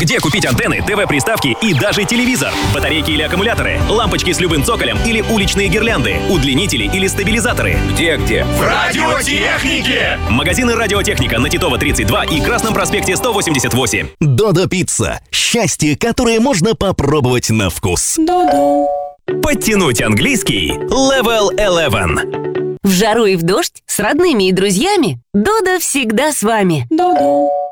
Где купить антенны, ТВ-приставки и даже телевизор? Батарейки или аккумуляторы? Лампочки с любым цоколем или уличные гирлянды? Удлинители или стабилизаторы? Где? В радиотехнике! Магазины «Радиотехника» на Титова 32 и Красном проспекте 188. Додо Пицца. Счастье, которое можно попробовать на вкус. Додо. Подтянуть английский Level 11. В жару и в дождь с родными и друзьями Додо всегда с вами. Додо.